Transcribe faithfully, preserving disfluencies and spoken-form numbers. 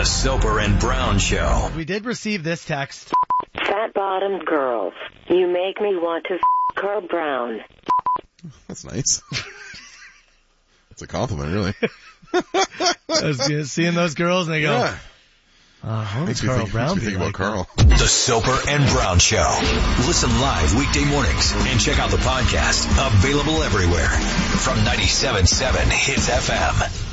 The Soper and Brown Show. We did receive this text. Fat-bottomed girls, you make me want to f*** Carl Brown. That's nice. That's a compliment, really. I was good. Seeing those girls and they go, Yeah. uh, what Makes does me Carl think, Brown makes me be think like? about Carl. The Soper and Brown Show. Listen live weekday mornings and check out the podcast. Available everywhere. From ninety-seven point seven Hits F M.